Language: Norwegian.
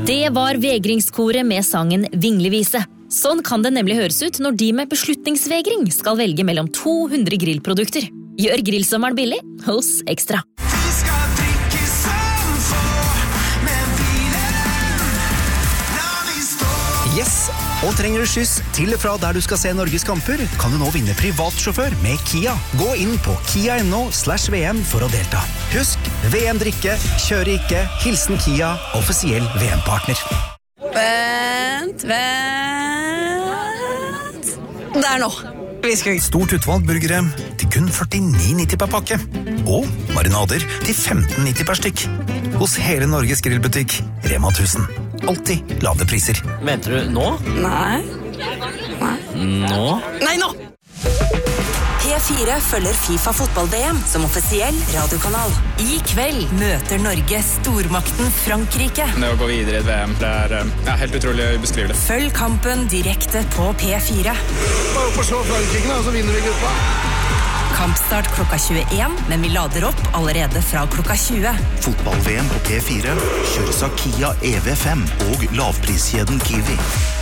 Det var vegringskoret med sangen Vinglevise. Sånn kan det nemlig høres ut når de med beslutningsvegring skal velge mellom 200 grillprodukter. Gjør grillsommeren billig hos Ekstra. Vi skal drikke samfor med bilen. La vi stå. Yes, og trenger du skyss til og fra der du skal se Norges kamper, kan du nå vinne privatsjåfør med Kia. Gå inn på kia.no/VM for å delta. Husk, VM drikke, kjøre ikke, hilsen Kia, offisiell VM-partner. Vent. Der nå. Stort utvalg burgere til kun 49,90 per pakke. Og marinader til 15,90 per stykk. Hos hele Norges grillbutikk, Rema 1000. Alltid lave priser. Mente du nå? Nei. Nå? Nei, nå! P4 følger FIFA fotball-VM som offisiell radiokanal. I kveld møter Norge stormakten Frankrike. Det å gå videre i et VM, det er helt utrolig ubeskrivelig. Følg kampen direkte på P4. Bare opp og slå Frankrike, så vinner vi gruppa. Kampstart klokka 21, men vi lader opp allerede fra klokka 20. Fotball-VM på P4 kjøres av Kia EV5 og lavpriskjeden Kiwi.